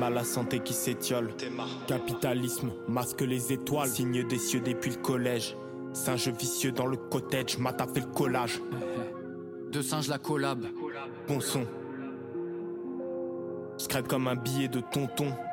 à la santé qui s'étiole. Capitalisme masque les étoiles, signe des cieux depuis le collège. Singe vicieux dans le cottage, Mata fait le collage. Deux singes la collab. Bon son. Scred comme un billet de tonton.